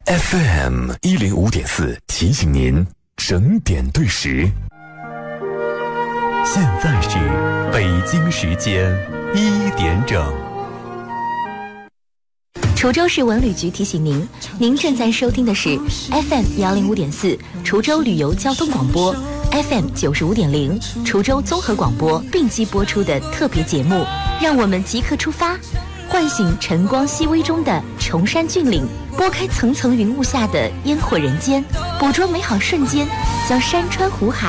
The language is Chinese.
FM105.4提醒您整点对时。现在是北京时间1点整。 滁州市文旅局提醒您，您正在收听的是 FM105.4滁州旅游交通广播， FM95.0滁州综合广播并机播出的特别节目。让我们即刻出发，唤醒晨光熹微中的崇山峻岭，拨开层层云雾下的烟火人间，捕捉美好瞬间，将山川湖海